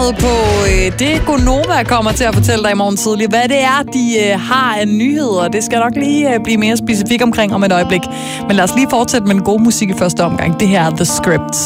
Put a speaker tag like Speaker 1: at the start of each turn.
Speaker 1: svaret på det, Gonova kommer til at fortælle dig i morgen tidlig. Hvad det er, de har af nyheder, det skal nok lige blive mere specifik omkring om et øjeblik. Men lad os lige fortsætte med den gode musik i første omgang. Det her er The Script.